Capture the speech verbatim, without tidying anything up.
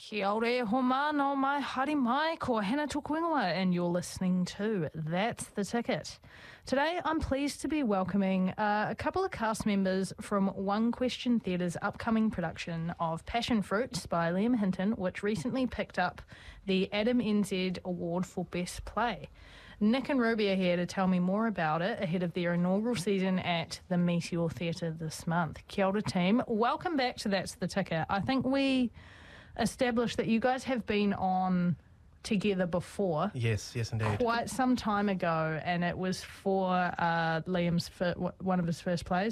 Kia ore, homano, mai haere mai, ko hena tōku ingoa, and you're listening to That's the Ticket. Today, I'm pleased to be welcoming uh, a couple of cast members from One Question Theatre's upcoming production of Passion Fruit by Liam Hinton, which recently picked up the Adam N Z Award for Best Play. Nick and Ruby are here to tell me more about it ahead of their inaugural season at the Meteor Theatre this month. Kia ora, team. Welcome back to That's the Ticket. I think we established that you guys have been on together before. Yes, yes indeed. Quite some time ago, and it was for uh, Liam's fir- one of his first plays.